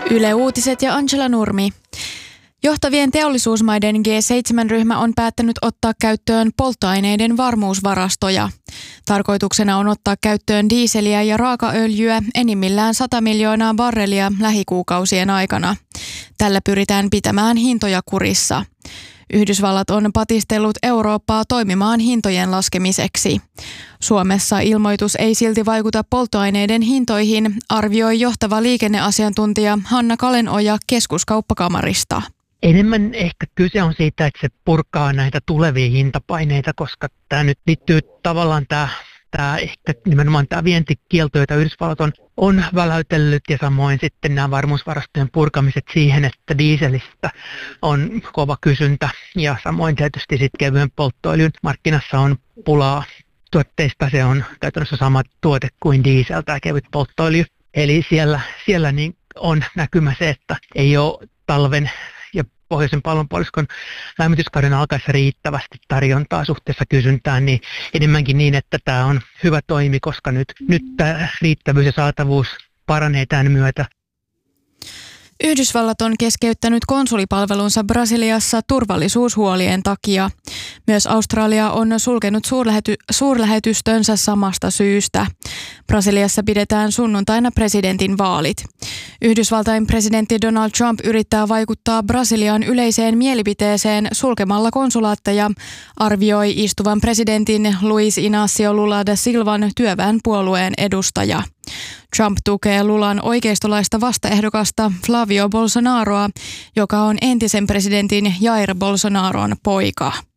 Yle Uutiset ja Angela Nurmi. Johtavien teollisuusmaiden G7-ryhmä on päättänyt ottaa käyttöön polttoaineiden varmuusvarastoja. Tarkoituksena on ottaa käyttöön diiseliä ja raakaöljyä enimmillään 100 miljoonaa barrelia lähikuukausien aikana. Tällä pyritään pitämään hintoja kurissa. Yhdysvallat on patistellut Eurooppaa toimimaan hintojen laskemiseksi. Suomessa ilmoitus ei silti vaikuta polttoaineiden hintoihin, arvioi johtava liikenneasiantuntija Hanna Kalenoja Keskuskauppakamarista. Enemmän ehkä kyse on siitä, että se purkaa näitä tulevia hintapaineita, koska tämä nyt liittyy tavallaan ehkä nimenomaan tämä vientikielto, jota Yhdysvallat on väläytellyt, ja samoin sitten nämä varmuusvarastojen purkamiset siihen, että dieselistä on kova kysyntä, ja samoin tietysti sitten kevyen polttoöljyn markkinassa on pulaa tuotteista. Se on käytännössä sama tuote kuin diesel, tämä kevyt polttoöljy. Eli siellä niin on näkymä se, että ei ole talven ja pohjoisen pallonpuoliskon lämmityskauden alkaessa riittävästi tarjontaa suhteessa kysyntään, niin enemmänkin niin, että tämä on hyvä toimi, koska nyt tämä riittävyys ja saatavuus paranee tämän myötä. Yhdysvallat on keskeyttänyt konsulipalvelunsa Brasiliassa turvallisuushuolien takia. Myös Australia on sulkenut suurlähetystönsä samasta syystä. Brasiliassa pidetään sunnuntaina presidentin vaalit. Yhdysvaltain presidentti Donald Trump yrittää vaikuttaa Brasilian yleiseen mielipiteeseen sulkemalla konsulaatteja, arvioi istuvan presidentin Luiz Inácio Lula da Silvan työväenpuolueen edustaja. Trump tukee Lulan oikeistolaista vastaehdokasta Flavio Bolsonaroa, joka on entisen presidentin Jair Bolsonaron poika.